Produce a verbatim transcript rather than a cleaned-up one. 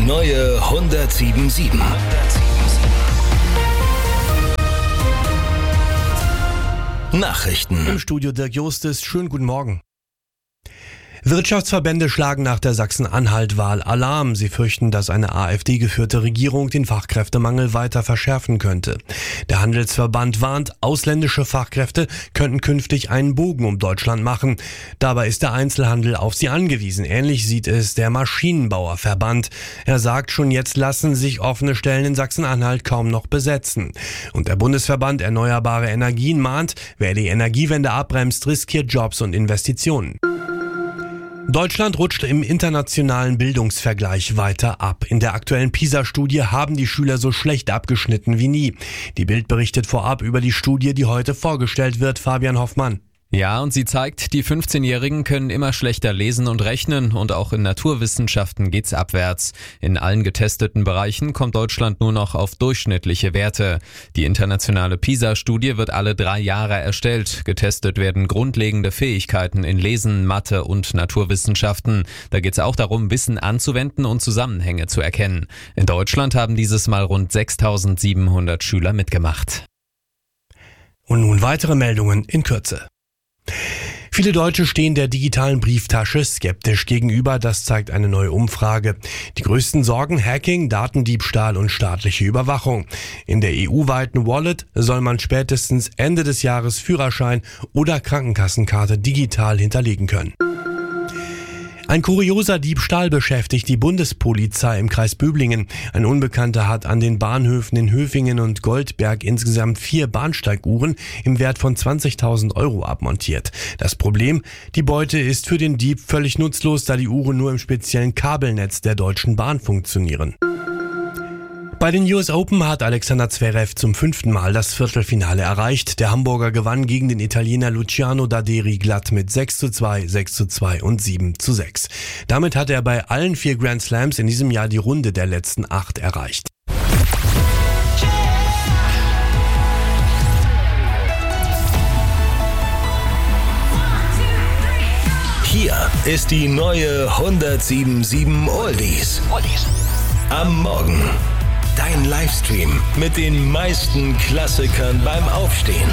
neue hundertsieben Komma sieben. Nachrichten. Im Studio Dirk Justus, schönen guten Morgen. Wirtschaftsverbände schlagen nach der Sachsen-Anhalt-Wahl Alarm. Sie fürchten, dass eine AfD-geführte Regierung den Fachkräftemangel weiter verschärfen könnte. Der Handelsverband warnt, ausländische Fachkräfte könnten künftig einen Bogen um Deutschland machen. Dabei ist der Einzelhandel auf sie angewiesen. Ähnlich sieht es der Maschinenbauerverband. Er sagt, schon jetzt lassen sich offene Stellen in Sachsen-Anhalt kaum noch besetzen. Und der Bundesverband Erneuerbare Energien mahnt, wer die Energiewende abbremst, riskiert Jobs und Investitionen. Deutschland rutscht im internationalen Bildungsvergleich weiter ab. In der aktuellen PISA-Studie haben die Schüler so schlecht abgeschnitten wie nie. Die Bild berichtet vorab über die Studie, die heute vorgestellt wird. Fabian Hoffmann. Ja, und sie zeigt, die fünfzehnjährigen können immer schlechter lesen und rechnen und auch in Naturwissenschaften geht's abwärts. In allen getesteten Bereichen kommt Deutschland nur noch auf durchschnittliche Werte. Die internationale PISA-Studie wird alle drei Jahre erstellt. Getestet werden grundlegende Fähigkeiten in Lesen, Mathe und Naturwissenschaften. Da geht's auch darum, Wissen anzuwenden und Zusammenhänge zu erkennen. In Deutschland haben dieses Mal rund sechstausendsiebenhundert Schüler mitgemacht. Und nun weitere Meldungen in Kürze. Viele Deutsche stehen der digitalen Brieftasche skeptisch gegenüber, das zeigt eine neue Umfrage. Die größten Sorgen: Hacking, Datendiebstahl und staatliche Überwachung. In der E U-weiten Wallet soll man spätestens Ende des Jahres Führerschein oder Krankenkassenkarte digital hinterlegen können. Ein kurioser Diebstahl beschäftigt die Bundespolizei im Kreis Böblingen. Ein Unbekannter hat an den Bahnhöfen in Höfingen und Goldberg insgesamt vier Bahnsteiguhren im Wert von zwanzigtausend Euro abmontiert. Das Problem: die Beute ist für den Dieb völlig nutzlos, da die Uhren nur im speziellen Kabelnetz der Deutschen Bahn funktionieren. Bei den U S Open hat Alexander Zverev zum fünften Mal das Viertelfinale erreicht. Der Hamburger gewann gegen den Italiener Luciano Daderi glatt mit sechs zu zwei, sechs zu zwei und sieben zu sechs. Damit hat er bei allen vier Grand Slams in diesem Jahr die Runde der letzten acht erreicht. Hier ist die neue hundertsieben Komma sieben Oldies. Am Morgen. Dein Livestream mit den meisten Klassikern beim Aufstehen.